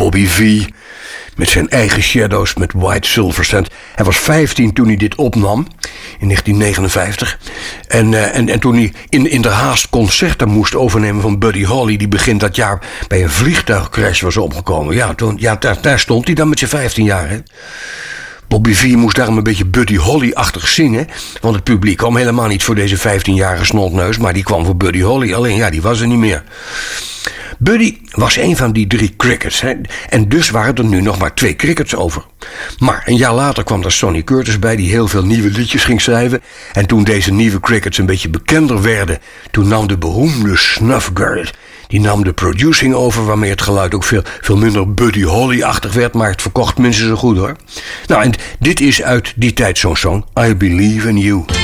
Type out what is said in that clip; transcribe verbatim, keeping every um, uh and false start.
Bobby V. Met zijn eigen Shadows met White Silver Sand. Hij was vijftien toen hij dit opnam. In negentien negenenvijftig. En, uh, en, en toen hij in, in de haast concerten moest overnemen van Buddy Holly. Die begin dat jaar bij een vliegtuigcrash was omgekomen. Ja, toen, ja daar, daar stond hij dan met zijn vijftien jaar. Hè. Bobby V moest daarom een beetje Buddy Holly-achtig zingen. Want het publiek kwam helemaal niet voor deze vijftienjarige snotneus. Maar die kwam voor Buddy Holly. Alleen ja, die was er niet meer. Buddy was een van die drie crickets. Hè? En dus waren er nu nog maar twee crickets over. Maar een jaar later kwam er Sonny Curtis bij, die heel veel nieuwe liedjes ging schrijven. En toen deze nieuwe crickets een beetje bekender werden, toen nam de beroemde Snuff Garrett, die nam de producing over, waarmee het geluid ook veel, veel minder Buddy Holly-achtig werd. Maar het verkocht minstens zo goed, hoor. Nou, en dit is uit die tijd zo'n song, I Believe in You.